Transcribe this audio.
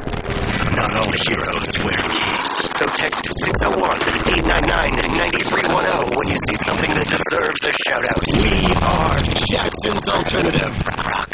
Not all heroes wear capes. So text 601-899-9310 when you see something that deserves a shout-out. We are Jackson's Alternative. Rock.